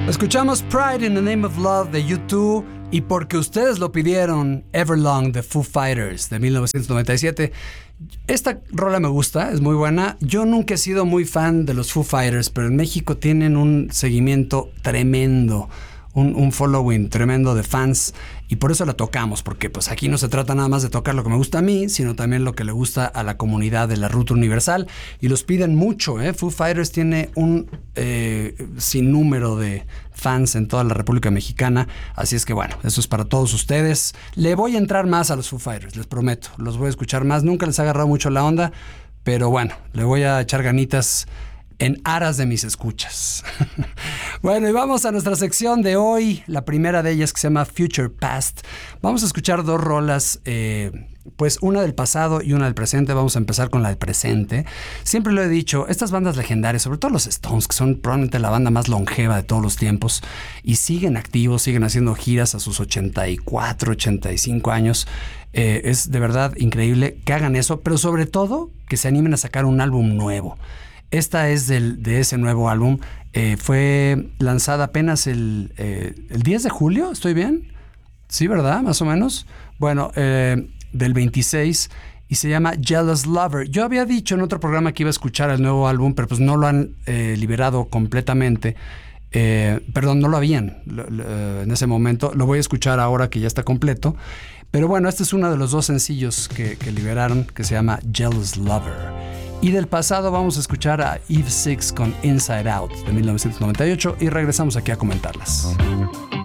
Escuchamos Pride in the Name of Love de U2 y porque ustedes lo pidieron, Everlong de Foo Fighters de 1997. Esta rola me gusta, es muy buena. Yo nunca he sido muy fan de los Foo Fighters, pero en México tienen un seguimiento tremendo, un following tremendo de fans, y por eso la tocamos, porque pues aquí no se trata nada más de tocar lo que me gusta a mí, sino también lo que le gusta a la comunidad de la Ruta Universal, y los piden mucho, ¿eh? Foo Fighters tiene un sinnúmero de fans en toda la República Mexicana, así es que bueno, eso es para todos ustedes. Le voy a entrar más a los Foo Fighters, les prometo, los voy a escuchar más. Nunca les ha agarrado mucho la onda, pero bueno, le voy a echar ganitas en aras de mis escuchas. Bueno, y vamos a nuestra sección de hoy, la primera de ellas que se llama Future Past. Vamos a escuchar dos rolas, pues una del pasado y una del presente. Vamos a empezar con la del presente. Siempre lo he dicho, estas bandas legendarias, sobre todo los Stones, que son probablemente la banda más longeva de todos los tiempos, y siguen activos, siguen haciendo giras a sus 84, 85 años. Es de verdad increíble que hagan eso, pero sobre todo que se animen a sacar un álbum nuevo. Esta es de ese nuevo álbum. Fue lanzada apenas el 10 de julio, ¿estoy bien? Sí, ¿verdad? Más o menos. Bueno, del 26, y se llama Jealous Lover. Yo había dicho en otro programa que iba a escuchar el nuevo álbum, pero pues no lo han liberado completamente. Perdón, no lo habían en ese momento. Lo voy a escuchar ahora que ya está completo. Pero bueno, este es uno de los dos sencillos que liberaron, que se llama Jealous Lover. Y del pasado vamos a escuchar a Eve Six con Inside Out de 1998 y regresamos aquí a comentarlas.